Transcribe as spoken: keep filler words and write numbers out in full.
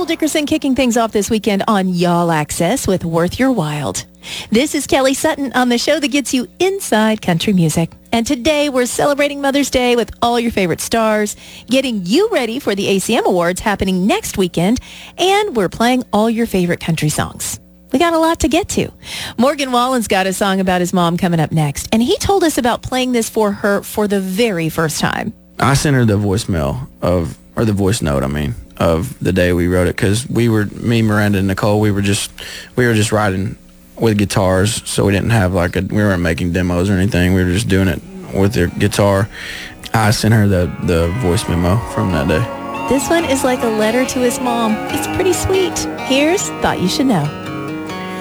Russell Dickerson kicking things off this weekend on Y'all Access with Worth Your Wild. This is Kelly Sutton on the show that gets you inside country music. And today we're celebrating Mother's Day with all your favorite stars, getting you ready for the A C M Awards happening next weekend, and we're playing all your favorite country songs. We got a lot to get to. Morgan Wallen's got a song about his mom coming up next, and he told us about playing this for her for the very first time. I sent her the voicemail of, or the voice note, I mean, of the day we wrote it, because we were, me, Miranda, and Nicole, we were just, we were just writing with guitars, so we didn't have like a, we weren't making demos or anything. We were just doing it with their guitar. I sent her the, the voice memo from that day. This one is like a letter to his mom. It's pretty sweet. Here's Thought You Should Know.